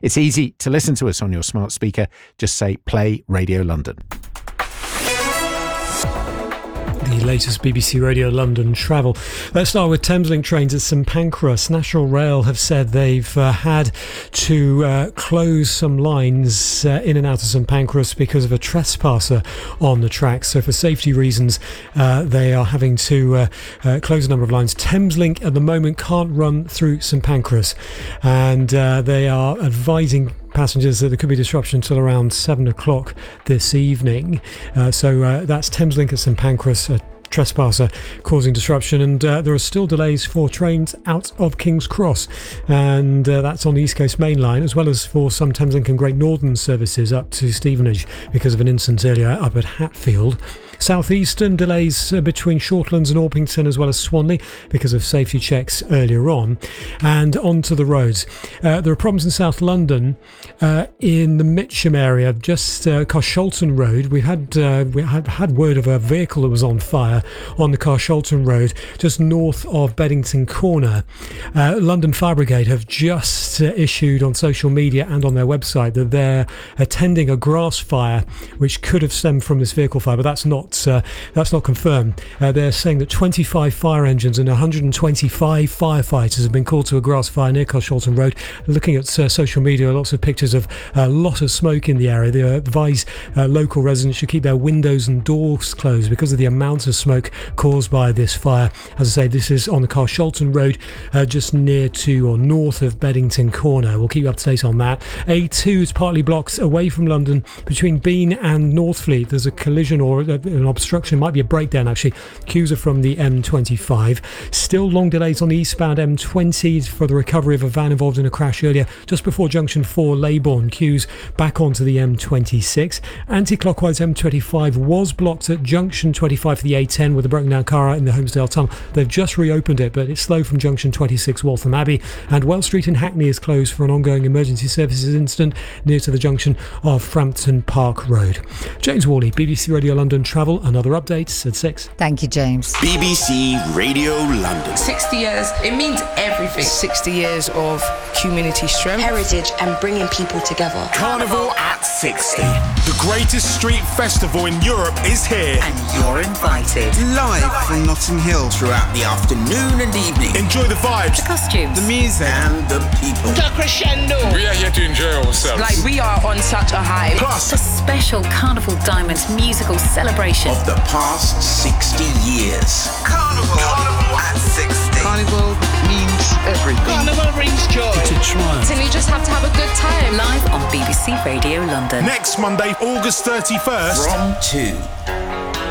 It's easy to listen to us on your smart speaker. Just say Play Radio London. The latest BBC Radio London travel. Let's start with Thameslink trains at St Pancras. National Rail have said they've had to close some lines in and out of St Pancras because of a trespasser on the tracks. So for safety reasons, they are having to close a number of lines. Thameslink at the moment can't run through St Pancras, and they are advising passengers that there could be disruption until around 7 o'clock this evening. So that's Thameslink at St Pancras, a trespasser causing disruption, and there are still delays for trains out of King's Cross, and that's on the East Coast Main Line, as well as for some Thameslink and Great Northern services up to Stevenage because of an incident earlier up at Hatfield. Southeastern delays between Shortlands and Orpington, as well as Swanley, because of safety checks earlier on. And onto the roads. There are problems in South London in the Mitcham area, just Carshalton Road. We had word of a vehicle that was on fire on the Carshalton Road, just north of Beddington Corner. London Fire Brigade have just issued on social media and on their website that they're attending a grass fire, which could have stemmed from this vehicle fire, but that's not confirmed. They're saying that 25 fire engines and 125 firefighters have been called to a grass fire near Carshalton Road. Looking at social media, lots of pictures of a lot of smoke in the area. They advise local residents should keep their windows and doors closed because of the amount of smoke caused by this fire. As I say, this is on the Carshalton Road, just near to or north of Beddington Corner. We'll keep you up to date on that. A2 is partly blocked away from London between Bean and Northfleet. There's a collision or an obstruction, might be a breakdown actually. Queues are from the M25. Still long delays on the eastbound M20 for the recovery of a van involved in a crash earlier just before junction 4 Leybourne. Queues back onto the M26. Anti-clockwise M25 was blocked at junction 25 for the A10 with a broken down car out in the Holmesdale Tunnel. They've just reopened it, but it's slow from junction 26 Waltham Abbey, and Wells Street in Hackney is closed for an ongoing emergency services incident near to the junction of Frampton Park Road. James Worley, BBC Radio London Travel. Another update at 6. Thank you, James. BBC Radio London. 60 years, it means everything. 60 years of community strength, heritage, and bringing people together. Carnival at 60. The greatest street festival in Europe is here. And you're invited. Live from Notting Hill throughout the afternoon and evening. Enjoy the vibes, the costumes, the music, and the people. The crescendo. We are here to enjoy ourselves. Like we are on such a high. Plus, the special Carnival Diamonds musical celebration of the past 60 years. Carnival at 60. Carnival means everything. Carnival brings joy. It's a triumph. And you just have to have a good time. Live on BBC Radio London. Next Monday, August 31st. From 2.